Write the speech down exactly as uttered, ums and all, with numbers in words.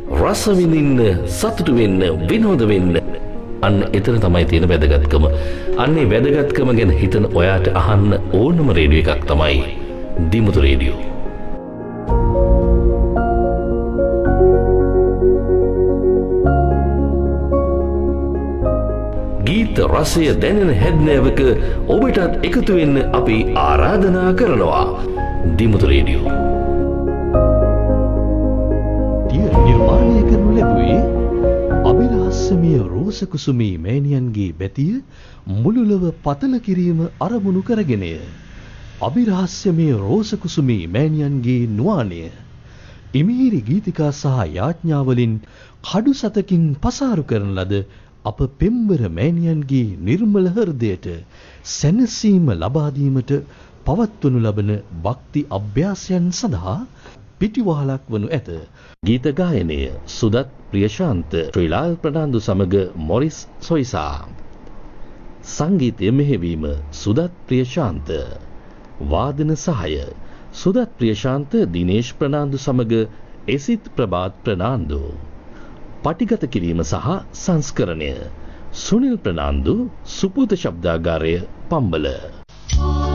රස විඳින්න, සතුටු වෙන්න, විනෝද වෙන්න. අන්න එතන තමයි තියෙන වැදගත්කම. අන්නේ වැදගත්කම ගැන හිතන ඔයාට අහන්න ඕනම රේඩියෝ එකක් තමයි දිමුතු රේඩියෝ. ගීත රසය දැනෙන හැඩනෑවක ඔබටත් එකතු වෙන්න අපි ආරාධනා කරනවා. දිමුතු රේඩියෝ. නිර්මාණය කරනු ලැබුවේ අභිරහස්‍යමය රෝසකුසුමී මෑණියන්ගේ බැතිය මුළුලව පතල කිරීම අරමුණු කරගෙනය. අභිරහස්‍යමය රෝසකුසුමී මෑණියන්ගේ නුවාණය ඉමිහිරි ගීතිකා සහ යාඥාවලින් කඩු සතකින් පසාරු කරන ලද අප පෙම්බර මෑණියන්ගේ නිර්මල හෘදයට සැනසීම ලබා දීමට පවත්වනු ලබන භක්ති අභ්‍යාසයන් සඳහා පිටිවහලක් වනු ඇත. ගීත ගායනය සුදත් ප්‍රියශාන්ත, ශ්‍රීලාල් ප්‍රනාන්දු සමග මොරිස් සොයිසා. සංගීතය මෙහෙවීම සුදත් ප්‍රියශාන්ත. වාදන සහාය සුදත් ප්‍රියශාන්ත, දිනේෂ් ප්‍රනාන්දු සමග එසිත් ප්‍රභාත් ප්‍රනාන්දු. පටිගත කිරීම සහ සංස්කරණය සුනිල් ප්‍රනාන්දු, සුපුත ශබ්දාගාරය පම්බල.